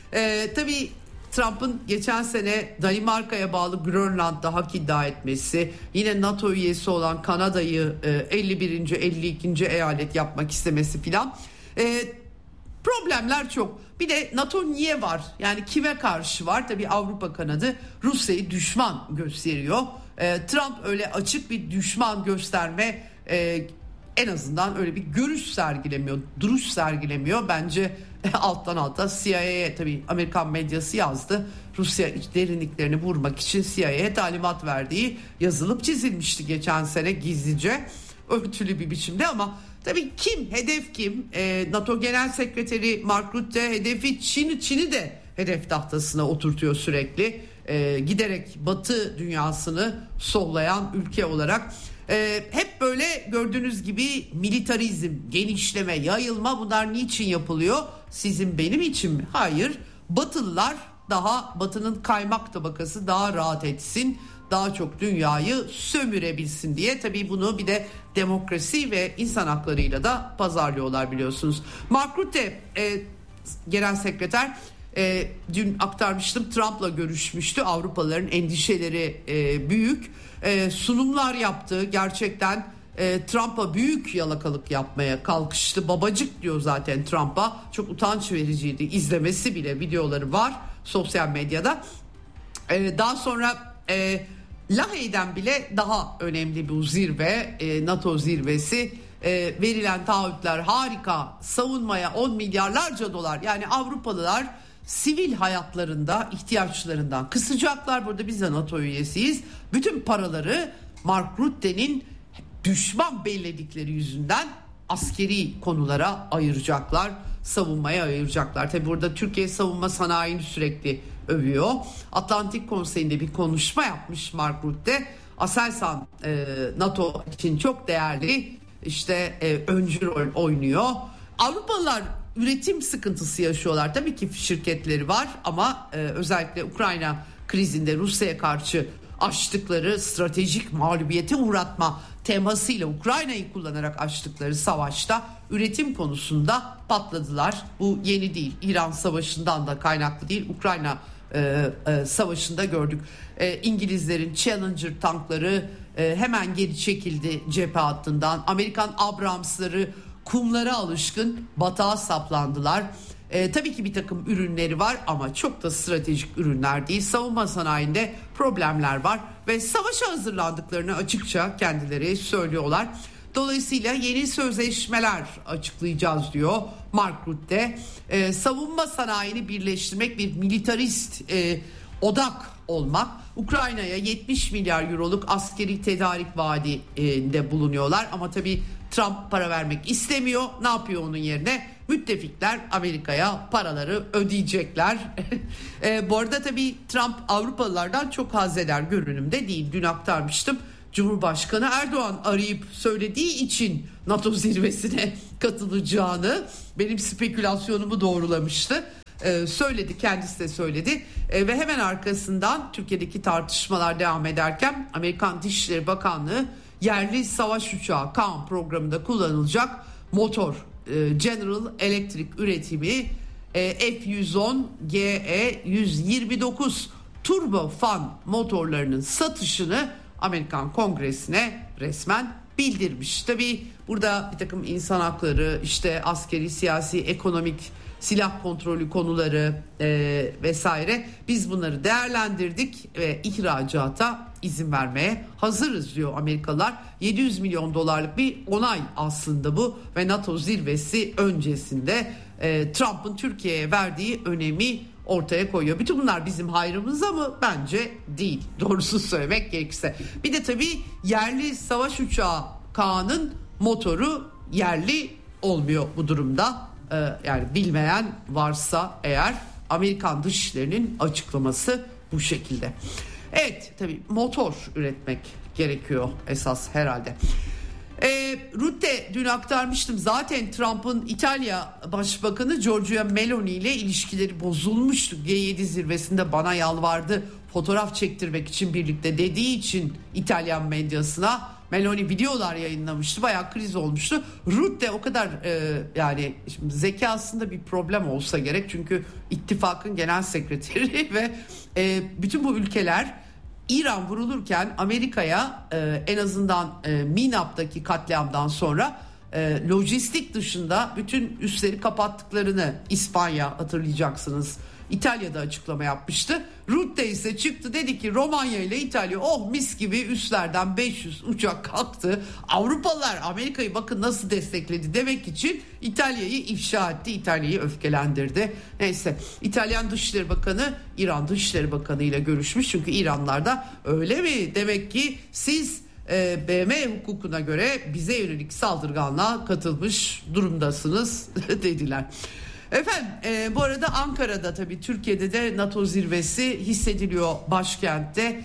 Speaker 7: Tabii Trump'ın geçen sene Danimarka'ya bağlı Grönland'da hak iddia etmesi, yine NATO üyesi olan Kanada'yı 51. 52. eyalet yapmak istemesi filan. Problemler çok. Bir de NATO niye var? Yani kime karşı var? Tabii Avrupa kanadı Rusya'yı düşman gösteriyor. Trump öyle açık bir düşman gösterme, en azından öyle bir görüş sergilemiyor, duruş sergilemiyor. Bence alttan alta CIA'ye, tabii Amerikan medyası yazdı. Rusya derinliklerini vurmak için CIA'ye talimat verdiği yazılıp çizilmişti geçen sene gizlice, örtülü bir biçimde. Ama tabii hedef kim? NATO Genel Sekreteri Mark Rutte hedefi Çin'i de hedef tahtasına oturtuyor sürekli. Giderek Batı dünyasını sollayan ülke olarak. Hep böyle gördüğünüz gibi militarizm, genişleme, yayılma, bunlar niçin yapılıyor? Sizin benim için mi? Hayır. Batılılar Batı'nın kaymak tabakası daha rahat etsin, daha çok dünyayı sömürebilsin diye. Tabii bunu bir de demokrasi ve insan haklarıyla da pazarlıyorlar biliyorsunuz. Mark Rutte genel sekreter dün aktarmıştım, Trump'la görüşmüştü. Avrupalıların endişeleri büyük. Sunumlar yaptı. Gerçekten Trump'a büyük yalakalık yapmaya kalkıştı. Babacık diyor zaten Trump'a. Çok utanç vericiydi. İzlemesi bile, videoları var sosyal medyada. Daha sonra Lahey'den bile daha önemli bu zirve, NATO zirvesi. Verilen taahhütler harika. Savunmaya 10 milyarlarca dolar, yani Avrupalılar sivil hayatlarında ihtiyaçlarından kısacaklar. Burada biz de NATO üyesiyiz. Bütün paraları Mark Rutte'nin düşman belledikleri yüzünden askeri konulara ayıracaklar, savunmaya ayıracaklar. Tabi burada Türkiye savunma sanayini sürekli övüyor. Atlantik Konseyi'nde bir konuşma yapmış Mark Rutte. Aselsan NATO için çok değerli, işte öncü rol oynuyor. Avrupalılar üretim sıkıntısı yaşıyorlar. Tabii ki şirketleri var ama özellikle Ukrayna krizinde Rusya'ya karşı açtıkları stratejik mağlubiyete uğratma temasıyla Ukrayna'yı kullanarak açtıkları savaşta üretim konusunda patladılar. Bu yeni değil. İran Savaşı'ndan da kaynaklı değil. Ukrayna Savaşı'nda gördük. İngilizlerin Challenger tankları hemen geri çekildi cephe hattından. Amerikan Abrams'ları kumlara alışkın batağa saplandılar. Tabii ki bir takım ürünleri var ama çok da stratejik ürünler değil. Savunma sanayinde problemler var ve savaşa hazırlandıklarını açıkça kendileri söylüyorlar. Dolayısıyla yeni sözleşmeler açıklayacağız diyor Mark Rutte. Savunma sanayini birleştirmek, bir militarist odak olmak. Ukrayna'ya 70 milyar euroluk askeri tedarik vaadinde bulunuyorlar ama tabii Trump para vermek istemiyor. Ne yapıyor onun yerine? Müttefikler Amerika'ya paraları ödeyecekler. Bu arada tabii Trump Avrupalılardan çok haz eder görünümde değil. Dün aktarmıştım. Cumhurbaşkanı Erdoğan arayıp söylediği için NATO zirvesine katılacağını, benim spekülasyonumu doğrulamıştı. Söyledi, kendisi de söyledi ve hemen arkasından Türkiye'deki tartışmalar devam ederken Amerikan Dışişleri Bakanlığı yerli savaş uçağı Kaan programında kullanılacak motor General Electric üretimi F-110 GE-129 turbofan motorlarının satışını Amerikan Kongresi'ne resmen bildirmiş. Tabii burada bir takım insan hakları, işte askeri, siyasi, ekonomik, silah kontrolü konuları vesaire, biz bunları değerlendirdik ve ihracata izin vermeye hazırız diyor Amerikalılar. 700 milyon dolarlık bir onay aslında bu ve NATO zirvesi öncesinde Trump'ın Türkiye'ye verdiği önemi ortaya koyuyor. Bütün bunlar bizim hayrımıza mı? Bence değil. Doğrusu söylemek gerekirse. Bir de tabii yerli savaş uçağı Kaan'ın motoru yerli olmuyor bu durumda. Yani bilmeyen varsa eğer, Amerikan Dışişleri'nin açıklaması bu şekilde. Evet, tabii motor üretmek gerekiyor esas herhalde. Rutte dün aktarmıştım zaten, Trump'ın İtalya Başbakanı Giorgia Meloni ile ilişkileri bozulmuştu. G7 zirvesinde bana yalvardı fotoğraf çektirmek için birlikte dediği için İtalyan medyasına Meloni videolar yayınlamıştı. Bayağı kriz olmuştu. Rutte o kadar yani şimdi zekasında bir problem olsa gerek. Çünkü ittifakın genel sekreteri ve bütün bu ülkeler İran vurulurken Amerika'ya en azından Minab'daki katliamdan sonra lojistik dışında bütün üsleri kapattıklarını, İspanya hatırlayacaksınız, İtalya'da açıklama yapmıştı. Rutte ise çıktı, dedi ki Romanya ile İtalya oh mis gibi üslerden 500 uçak kalktı. Avrupalılar Amerika'yı bakın nasıl destekledi demek için İtalya'yı ifşa etti, İtalya'yı öfkelendirdi. Neyse, İtalyan Dışişleri Bakanı İran Dışişleri Bakanı ile görüşmüş. Çünkü İranlar da öyle mi demek ki siz BM hukukuna göre bize yönelik saldırganlığa katılmış durumdasınız dediler. Efendim bu arada Ankara'da, tabii Türkiye'de de NATO zirvesi hissediliyor başkentte.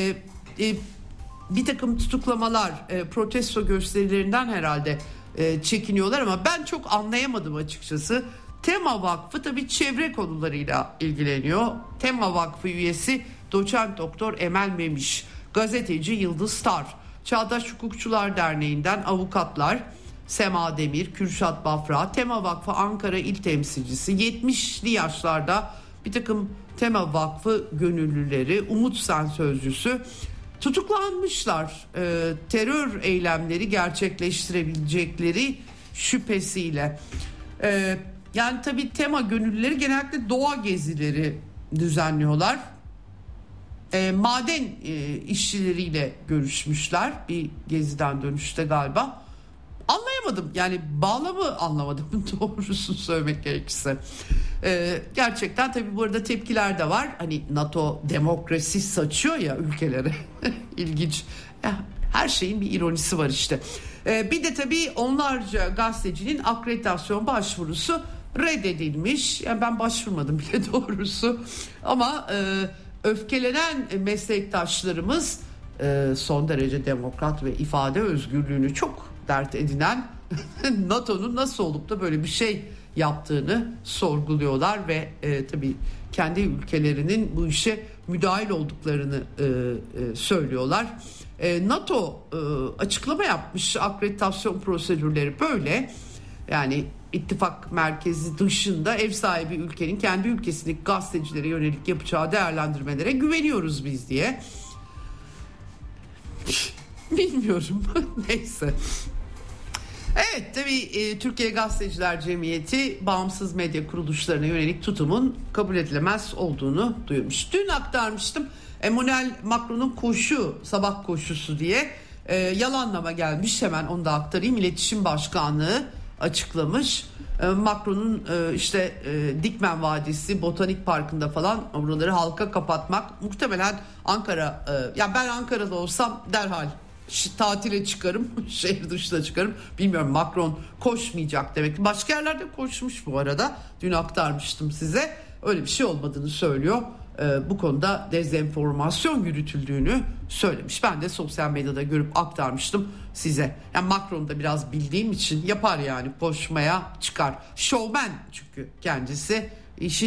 Speaker 7: Bir takım tutuklamalar, protesto gösterilerinden herhalde çekiniyorlar ama ben çok anlayamadım açıkçası. Tema Vakfı tabii çevre konularıyla ilgileniyor. Tema Vakfı üyesi Doçent Doktor Emel Memiş, gazeteci Yıldız Tar, Çağdaş Hukukçular Derneği'nden avukatlar Sema Demir, Kürşat Bafra, Tema Vakfı Ankara İl Temsilcisi, 70'li yaşlarda bir takım Tema Vakfı gönüllüleri, Umut Sen Sözcüsü, tutuklanmışlar. Terör eylemleri gerçekleştirebilecekleri şüphesiyle. Yani tabii tema gönüllüleri genellikle doğa gezileri düzenliyorlar. Maden işçileriyle görüşmüşler bir geziden dönüşte galiba. Anlayamadım, yani bağlamı anlamadım doğrusunu söylemek gerekirse. Gerçekten tabii bu arada tepkiler de var. Hani NATO demokrasi saçıyor ya ülkelere. İlginç. Her şeyin bir ironisi var işte. Bir de tabii onlarca gazetecinin akreditasyon başvurusu reddedilmiş. Yani ben başvurmadım bile doğrusu. Ama öfkelenen meslektaşlarımız son derece demokrat ve ifade özgürlüğünü çok dert edinen NATO'nun nasıl olup da böyle bir şey yaptığını sorguluyorlar ve tabii kendi ülkelerinin bu işe müdahil olduklarını söylüyorlar. NATO açıklama yapmış, akreditasyon prosedürleri böyle. Yani ittifak merkezi dışında ev sahibi ülkenin kendi ülkesindeki gazetecilere yönelik yapacağı değerlendirmelere güveniyoruz biz diye. Bilmiyorum. Neyse. Evet, tabii Türkiye Gazeteciler Cemiyeti bağımsız medya kuruluşlarına yönelik tutumun kabul edilemez olduğunu duyurmuş. Dün aktarmıştım. Emmanuel Macron'un sabah koşusu diye yalanlama gelmiş. Hemen onu da aktarayım. İletişim Başkanlığı açıklamış. Macron'un işte Dikmen Vadisi, Botanik Parkı'nda falan buraları halka kapatmak muhtemelen Ankara. Ya ben Ankara'da olsam derhal tatile çıkarım, şehir dışına çıkarım. Bilmiyorum, Macron koşmayacak demek ki. Başka yerlerde koşmuş bu arada. Dün aktarmıştım size. Öyle bir şey olmadığını söylüyor. Bu konuda dezenformasyon yürütüldüğünü söylemiş. Ben de sosyal medyada görüp aktarmıştım size. Yani Macron da biraz bildiğim için yapar, yani koşmaya çıkar. Şovmen çünkü kendisi, işin